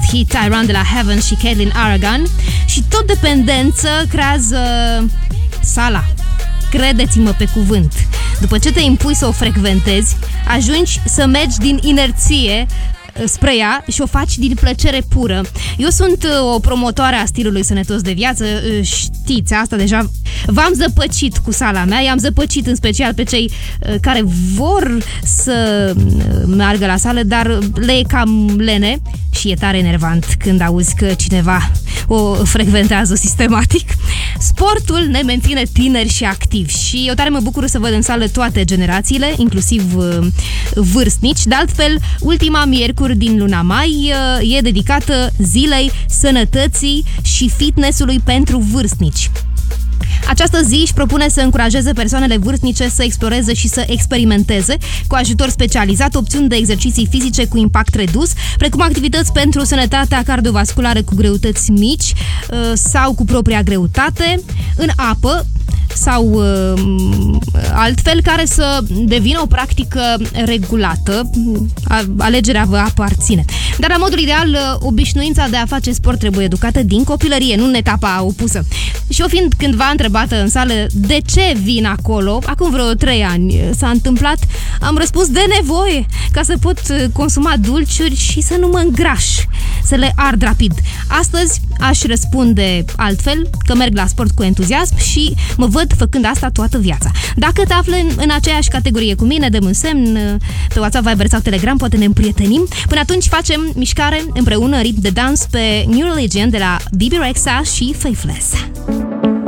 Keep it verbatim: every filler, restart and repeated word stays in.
hit I Run de la Heaven și Caitlin Aragon. Și tot dependență creează sala. Credeți-mă pe cuvânt. După ce te impui să o frecventezi, ajungi să mergi din inerție spre ea și o faci din plăcere pură. Eu sunt o promotoare a stilului sănătos de viață, știți asta deja. V-am zăpăcit cu sala mea, i-am zăpăcit în special pe cei care vor să meargă la sală, dar le e cam lene și e tare enervant când auzi că cineva o frecventează sistematic. Sportul ne menține tineri și activi și eu tare mă bucur să văd în sală toate generațiile, inclusiv vârstnici. De altfel, ultima miercuri din luna mai e dedicată zilei sănătății și fitnessului pentru vârstnici. Această zi își propune să încurajeze persoanele vârstnice să exploreze și să experimenteze, cu ajutor specializat, opțiuni de exerciții fizice cu impact redus, precum activități pentru sănătatea cardiovasculară cu greutăți mici sau cu propria greutate, în apă sau uh, altfel, care să devină o practică regulată. Alegerea vă aparține. Dar la modul ideal, obișnuința de a face sport trebuie educată din copilărie, nu în etapa opusă. Și eu fiind cândva întrebată în sală de ce vin acolo, acum vreo trei ani s-a întâmplat, am răspuns de nevoie, ca să pot consuma dulciuri și să nu mă îngraș, să le ard rapid. Astăzi aș răspunde altfel, că merg la sport cu entuziasm și mă văd făcând asta toată viața. Dacă te afli în, în aceeași categorie cu mine, dă-mi un semn pe WhatsApp, Viber sau Telegram, poate ne împrietenim. Până atunci facem mișcare împreună, ritm de dans pe New Religion de la B B Rexha și Faithless.